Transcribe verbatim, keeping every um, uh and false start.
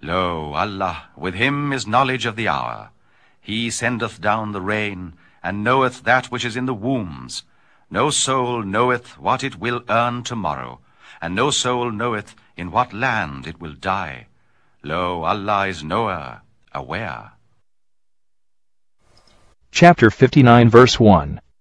Lo, Allah, with him is knowledge of the hour. He sendeth down the rain, and knoweth that which is in the wombs. No soul knoweth what it will earn tomorrow, and no soul knoweth in what land it will die. Lo, Allah is knower, aware. Chapter fifty-nine, verse one.